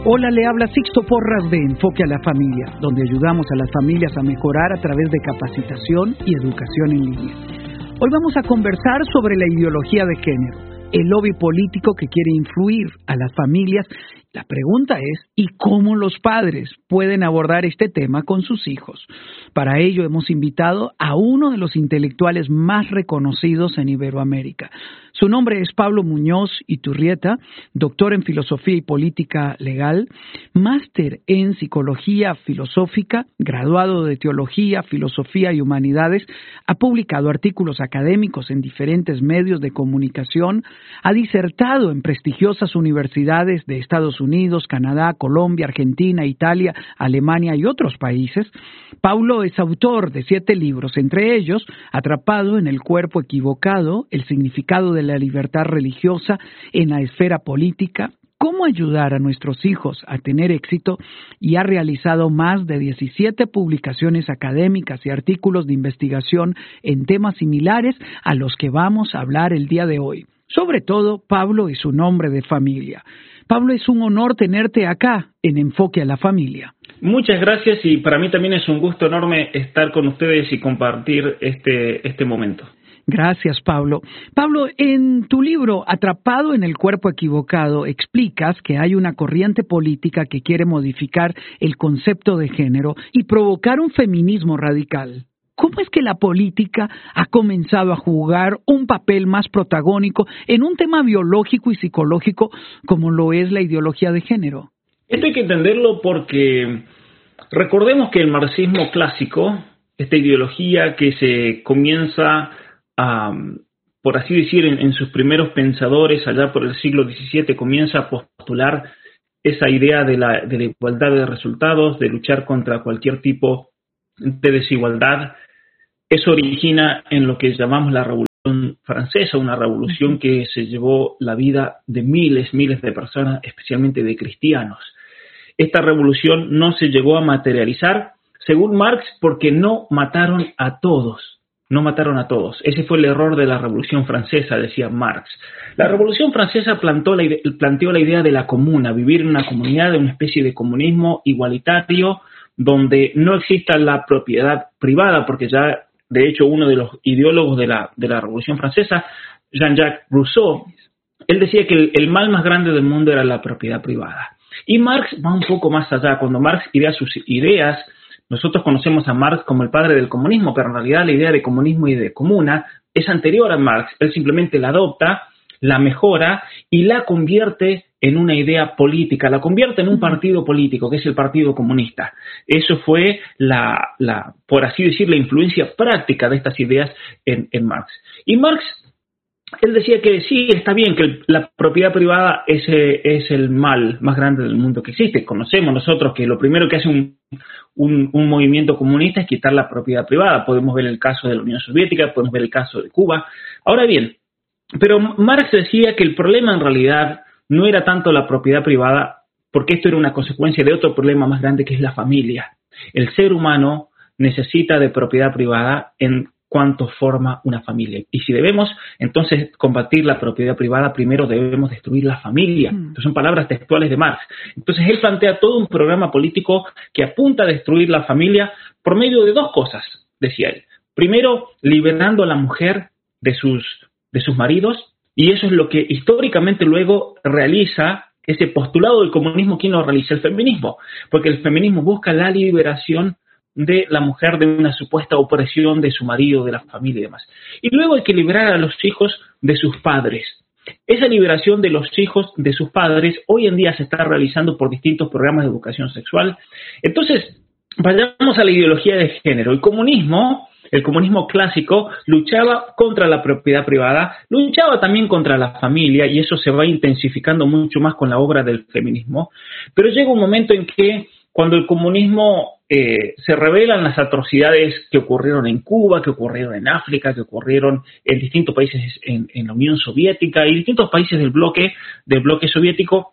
Hola, le habla Sixto Porras de Enfoque a la Familia, donde ayudamos a las familias a mejorar a través de capacitación y educación en línea. Hoy vamos a conversar sobre la ideología de género, el lobby político que quiere influir a las familias. La pregunta es, ¿y cómo los padres pueden abordar este tema con sus hijos? Para ello hemos invitado a uno de los intelectuales más reconocidos en Iberoamérica. Su nombre es Pablo Muñoz Iturrieta, doctor en Filosofía y Política Legal, máster en Psicología Filosófica, graduado de Teología, Filosofía y Humanidades, ha publicado artículos académicos en diferentes medios de comunicación, ha disertado en prestigiosas universidades de Estados Unidos, Canadá, Colombia, Argentina, Italia, Alemania y otros países. Pablo es autor de 7 libros, entre ellos Atrapado en el cuerpo equivocado, El significado de la libertad religiosa en la esfera política, Cómo ayudar a nuestros hijos a tener éxito, y ha realizado más de 17 publicaciones académicas y artículos de investigación en temas similares a los que vamos a hablar el día de hoy. Sobre todo, Pablo es un hombre de familia. Pablo, es un honor tenerte acá en Enfoque a la Familia. Muchas gracias, y para mí también es un gusto enorme estar con ustedes y compartir este momento. Gracias, Pablo. Pablo, en tu libro Atrapado en el cuerpo equivocado, explicas que hay una corriente política que quiere modificar el concepto de género y provocar un feminismo radical. ¿Cómo es que la política ha comenzado a jugar un papel más protagónico en un tema biológico y psicológico como lo es la ideología de género? Esto hay que entenderlo porque recordemos que el marxismo clásico, esta ideología que se comienza por así decir, en sus primeros pensadores, allá por el siglo XVII, comienza a postular esa idea de la igualdad de resultados, de luchar contra cualquier tipo de desigualdad. Eso origina en lo que llamamos la Revolución Francesa, una revolución que se llevó la vida de miles de personas, especialmente de cristianos. Esta revolución no se llegó a materializar, según Marx, porque no mataron a todos. No mataron a todos. Ese fue el error de la Revolución Francesa, decía Marx. La Revolución Francesa planteó la idea de la comuna, vivir en una comunidad, de una especie de comunismo igualitario, donde no exista la propiedad privada, porque ya, de hecho, uno de los ideólogos de la Revolución Francesa, Jean-Jacques Rousseau, él decía que el mal más grande del mundo era la propiedad privada. Y Marx va un poco más allá. Cuando Marx idea sus ideas, nosotros conocemos a Marx como el padre del comunismo, pero en realidad la idea de comunismo y de comuna es anterior a Marx. Él simplemente la adopta, la mejora y la convierte en una idea política, la convierte en un partido político, que es el Partido Comunista. Eso fue por así decir, la influencia práctica de estas ideas en Marx. Y Marx, él decía que sí, está bien, que la propiedad privada es el mal más grande del mundo que existe. Conocemos nosotros que lo primero que hace un movimiento comunista es quitar la propiedad privada. Podemos ver el caso de la Unión Soviética, podemos ver el caso de Cuba. Ahora bien, pero Marx decía que el problema en realidad no era tanto la propiedad privada, porque esto era una consecuencia de otro problema más grande, que es la familia. El ser humano necesita de propiedad privada en cuanto forma una familia. Y si debemos entonces combatir la propiedad privada, primero debemos destruir la familia. Estas son palabras textuales de Marx. Entonces él plantea todo un programa político que apunta a destruir la familia por medio de 2 cosas, decía él. Primero, liberando a la mujer de sus maridos, y eso es lo que históricamente luego realiza ese postulado del comunismo. ¿Quién lo realiza? El feminismo, porque el feminismo busca la liberación de la mujer de una supuesta opresión de su marido, de la familia y demás. Y luego hay que liberar a los hijos de sus padres. Esa liberación de los hijos de sus padres hoy en día se está realizando por distintos programas de educación sexual. Entonces, vayamos a la ideología de género. El comunismo clásico luchaba contra la propiedad privada, luchaba también contra la familia, y eso se va intensificando mucho más con la obra del feminismo. Pero llega un momento en que cuando el comunismo se revelan las atrocidades que ocurrieron en Cuba, que ocurrieron en África, que ocurrieron en distintos países en la Unión Soviética y distintos países del bloque soviético,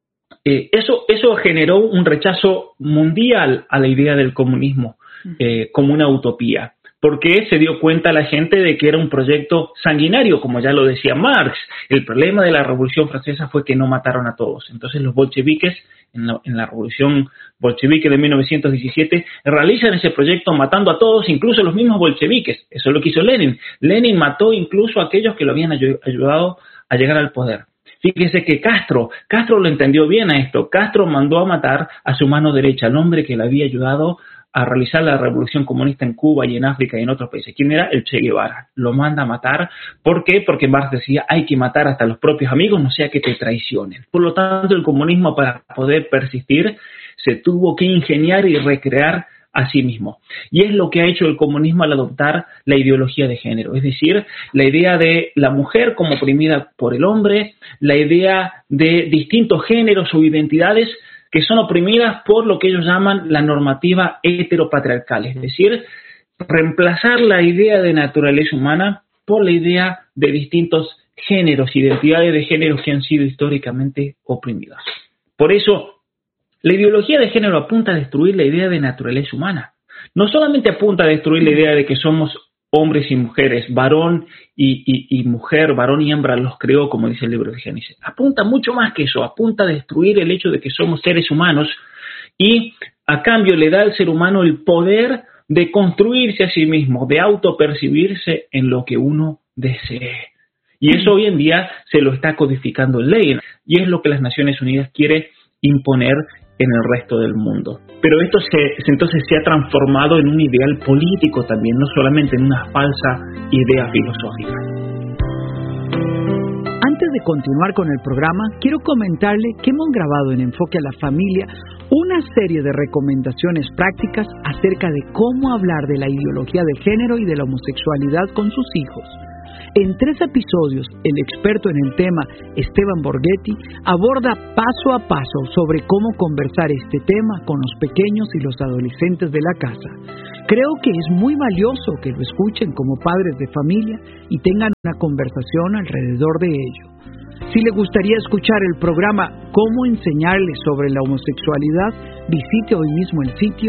eso generó un rechazo mundial a la idea del comunismo como una utopía. porque se dio cuenta la gente de que era un proyecto sanguinario, como ya lo decía Marx. El problema de la Revolución Francesa fue que no mataron a todos. Entonces los bolcheviques, en la Revolución Bolchevique de 1917, realizan ese proyecto matando a todos, incluso los mismos bolcheviques. Eso es lo que hizo Lenin. Lenin mató incluso a aquellos que lo habían ayudado a llegar al poder. Fíjese que Castro lo entendió bien a esto. Castro mandó a matar a su mano derecha, al hombre que le había ayudado a realizar la revolución comunista en Cuba y en África y en otros países. ¿Quién era? El Che Guevara. Lo manda a matar. ¿Por qué? Porque Marx decía, hay que matar hasta a los propios amigos, no sea que te traicionen. Por lo tanto, el comunismo, para poder persistir, se tuvo que ingeniar y recrear a sí mismo. Y es lo que ha hecho el comunismo al adoptar la ideología de género, es decir, la idea de la mujer como oprimida por el hombre, la idea de distintos géneros o identidades que son oprimidas por lo que ellos llaman la normativa heteropatriarcal, es decir, reemplazar la idea de naturaleza humana por la idea de distintos géneros, identidades de géneros que han sido históricamente oprimidas. Por eso, la ideología de género apunta a destruir la idea de naturaleza humana. No solamente apunta a destruir la idea de que somos hombres y mujeres, varón y mujer, varón y hembra los creó, como dice el libro de Génesis. Apunta mucho más que eso, apunta a destruir el hecho de que somos seres humanos y a cambio le da al ser humano el poder de construirse a sí mismo, de autopercibirse en lo que uno desee. Y eso hoy en día se lo está codificando en ley y es lo que las Naciones Unidas quiere imponer en el resto del mundo. Pero esto entonces se ha transformado en un ideal político también, no solamente en una falsa idea filosófica. Antes de continuar con el programa, quiero comentarle que hemos grabado en Enfoque a la Familia una serie de recomendaciones prácticas acerca de cómo hablar de la ideología de género y de la homosexualidad con sus hijos. En 3 episodios, el experto en el tema, Esteban Borghetti, aborda paso a paso sobre cómo conversar este tema con los pequeños y los adolescentes de la casa. Creo que es muy valioso que lo escuchen como padres de familia y tengan una conversación alrededor de ello. Si le gustaría escuchar el programa Cómo enseñarles sobre la homosexualidad, visite hoy mismo el sitio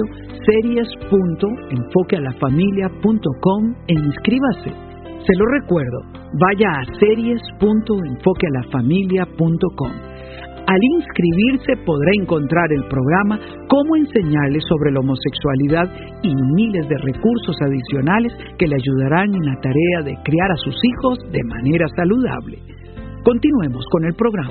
series.enfoquealafamilia.com e inscríbase. Se lo recuerdo, vaya a series.enfoquealafamilia.com. Al inscribirse podrá encontrar el programa Cómo enseñarles sobre la homosexualidad y miles de recursos adicionales que le ayudarán en la tarea de criar a sus hijos de manera saludable. Continuemos con el programa.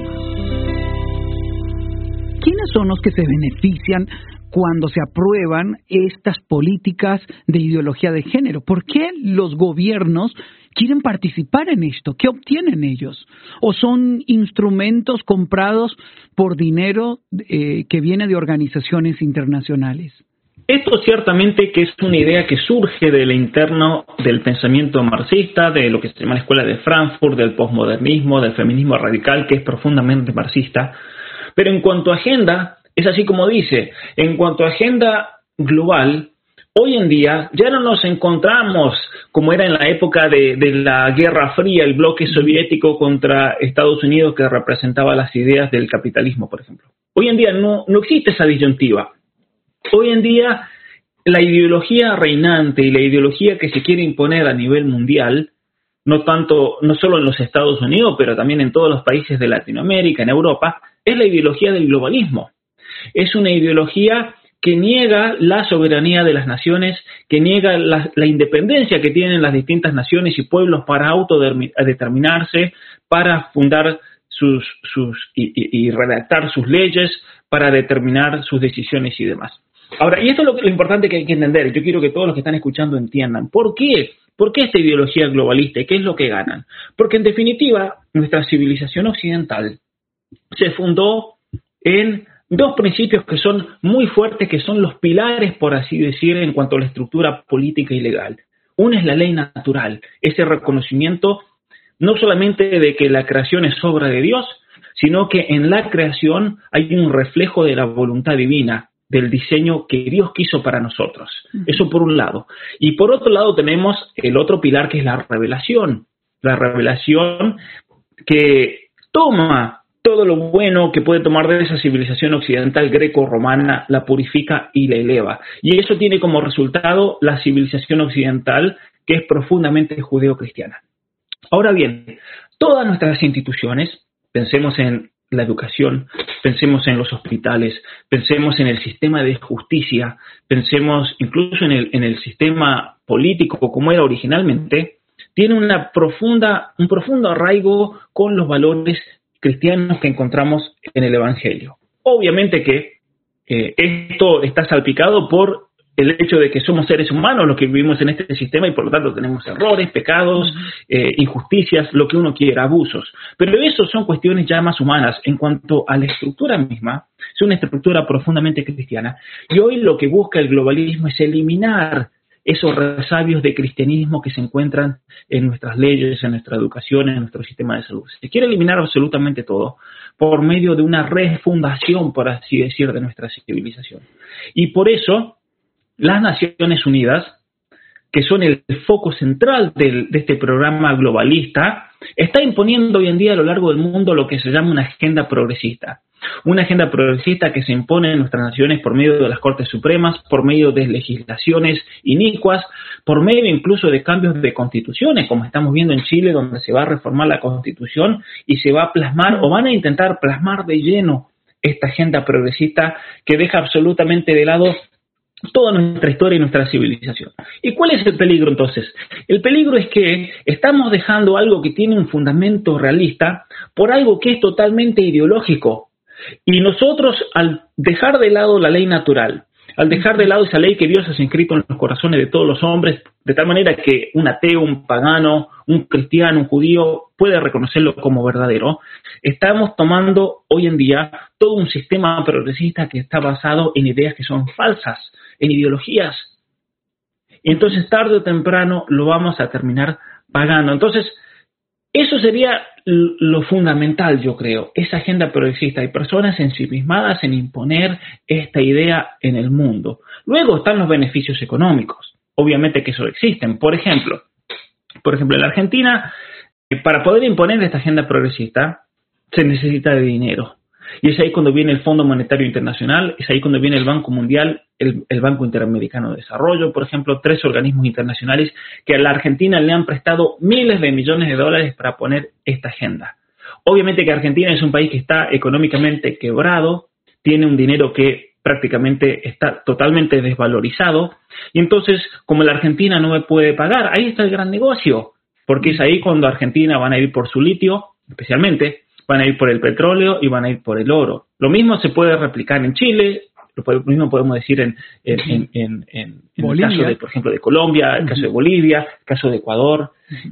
¿Quiénes son los que se benefician cuando se aprueban estas políticas de ideología de género? ¿Por qué los gobiernos quieren participar en esto? ¿Qué obtienen ellos? ¿O son instrumentos comprados por dinero que viene de organizaciones internacionales? Esto ciertamente que es una idea que surge del interno del pensamiento marxista, de lo que se llama la Escuela de Frankfurt, del posmodernismo, del feminismo radical, que es profundamente marxista. Pero en cuanto a agenda, es así como dice, en cuanto a agenda global, hoy en día ya no nos encontramos como era en la época de la Guerra Fría, el bloque soviético contra Estados Unidos que representaba las ideas del capitalismo, por ejemplo. Hoy en día no existe esa disyuntiva. Hoy en día la ideología reinante y la ideología que se quiere imponer a nivel mundial, no solo en los Estados Unidos, pero también en todos los países de Latinoamérica, en Europa, es la ideología del globalismo. Es una ideología que niega la soberanía de las naciones, que niega la independencia que tienen las distintas naciones y pueblos para autodeterminarse, para fundar y redactar sus leyes, para determinar sus decisiones y demás. Ahora, y esto es lo importante que hay que entender. Yo quiero que todos los que están escuchando entiendan. ¿Por qué? ¿Por qué esta ideología globalista? ¿Y qué es lo que ganan? Porque en definitiva, nuestra civilización occidental se fundó en 2 principios que son muy fuertes, que son los pilares, por así decir, en cuanto a la estructura política y legal. Una es la ley natural, ese reconocimiento no solamente de que la creación es obra de Dios, sino que en la creación hay un reflejo de la voluntad divina, del diseño que Dios quiso para nosotros. Eso por un lado. Y por otro lado tenemos el otro pilar, que es la revelación. La revelación que toma todo lo bueno que puede tomar de esa civilización occidental greco-romana la purifica y la eleva. Y eso tiene como resultado la civilización occidental, que es profundamente judeo-cristiana. Ahora bien, todas nuestras instituciones, pensemos en la educación, pensemos en los hospitales, pensemos en el sistema de justicia, pensemos incluso en el sistema político como era originalmente, tiene un profundo arraigo con los valores cristianos que encontramos en el Evangelio. Obviamente que esto está salpicado por el hecho de que somos seres humanos los que vivimos en este sistema y por lo tanto tenemos errores, pecados, injusticias, lo que uno quiera, abusos. Pero eso son cuestiones ya más humanas. En cuanto a la estructura misma, es una estructura profundamente cristiana. Y hoy lo que busca el globalismo es eliminar esos resabios de cristianismo que se encuentran en nuestras leyes, en nuestra educación, en nuestro sistema de salud. Se quiere eliminar absolutamente todo por medio de una refundación, por así decir, de nuestra civilización. Y por eso las Naciones Unidas, que son el foco central de este programa globalista, está imponiendo hoy en día a lo largo del mundo lo que se llama una agenda progresista. Una agenda progresista que se impone en nuestras naciones por medio de las Cortes Supremas, por medio de legislaciones inicuas, por medio incluso de cambios de constituciones, como estamos viendo en Chile, donde se va a reformar la Constitución y se va a plasmar o van a intentar plasmar de lleno esta agenda progresista que deja absolutamente de lado toda nuestra historia y nuestra civilización. ¿Y cuál es el peligro entonces? El peligro es que estamos dejando algo que tiene un fundamento realista por algo que es totalmente ideológico. Y nosotros, al dejar de lado la ley natural, al dejar de lado esa ley que Dios ha inscrito en los corazones de todos los hombres, de tal manera que un ateo, un pagano, un cristiano, un judío puede reconocerlo como verdadero, estamos tomando hoy en día todo un sistema progresista que está basado en ideas que son falsas, en ideologías. Entonces, tarde o temprano lo vamos a terminar pagando. Entonces, eso sería lo fundamental, yo creo, esa agenda progresista. Hay personas ensimismadas en imponer esta idea en el mundo. Luego están los beneficios económicos. Obviamente que eso existen. Por ejemplo, en la Argentina, para poder imponer esta agenda progresista, se necesita de dinero. Y es ahí cuando viene el Fondo Monetario Internacional, es ahí cuando viene el Banco Mundial, el Banco Interamericano de Desarrollo, por ejemplo, 3 organismos internacionales que a la Argentina le han prestado miles de millones de dólares para poner esta agenda. Obviamente que Argentina es un país que está económicamente quebrado, tiene un dinero que prácticamente está totalmente desvalorizado, y entonces, como la Argentina no me puede pagar, ahí está el gran negocio, porque es ahí cuando Argentina van a ir por su litio, especialmente, van a ir por el petróleo y van a ir por el oro. Lo mismo se puede replicar en Chile, lo mismo podemos decir en el caso de, por ejemplo, de Colombia, el caso de Bolivia, el caso de Ecuador.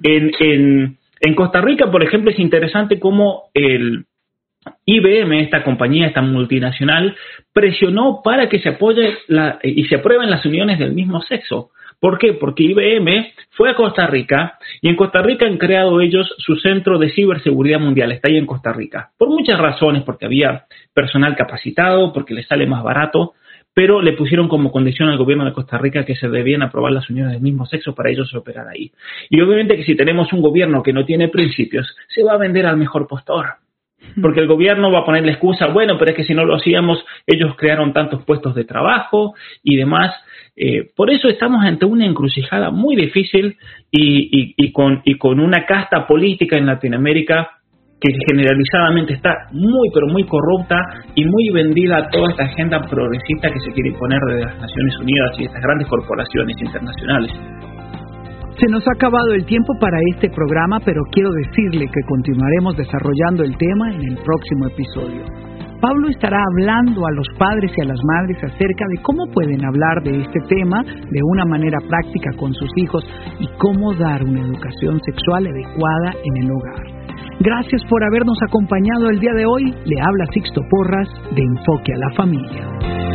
En Costa Rica, por ejemplo, es interesante cómo el IBM, esta compañía, esta multinacional, presionó para que se apoye y se aprueben las uniones del mismo sexo. ¿Por qué? Porque IBM fue a Costa Rica y en Costa Rica han creado ellos su centro de ciberseguridad mundial, está ahí en Costa Rica. Por muchas razones, porque había personal capacitado, porque les sale más barato, pero le pusieron como condición al gobierno de Costa Rica que se debían aprobar las uniones del mismo sexo para ellos operar ahí. Y obviamente que si tenemos un gobierno que no tiene principios, se va a vender al mejor postor. Porque el gobierno va a poner la excusa, bueno, pero es que si no lo hacíamos, ellos crearon tantos puestos de trabajo y demás. Por eso estamos ante una encrucijada muy difícil y con una casta política en Latinoamérica que generalizadamente está muy, pero muy corrupta y muy vendida a toda esta agenda progresista que se quiere imponer desde las Naciones Unidas y estas grandes corporaciones internacionales. Se nos ha acabado el tiempo para este programa, pero quiero decirle que continuaremos desarrollando el tema en el próximo episodio. Pablo estará hablando a los padres y a las madres acerca de cómo pueden hablar de este tema de una manera práctica con sus hijos y cómo dar una educación sexual adecuada en el hogar. Gracias por habernos acompañado el día de hoy. Le habla Sixto Porras de Enfoque a la Familia.